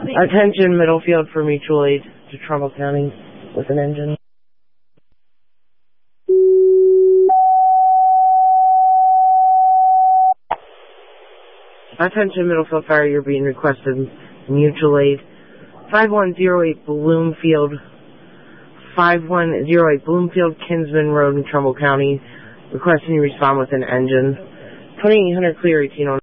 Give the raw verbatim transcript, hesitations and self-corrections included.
Attention, Middlefield for mutual aid to Trumbull County with an engine. Attention, Middlefield Fire, you're being requested mutual aid. five one zero eight Bloomfield, five one zero eight Bloomfield Kinsman Road in Trumbull County. Requesting you respond with an engine. twenty-eight hundred clear, eighteen oh nine.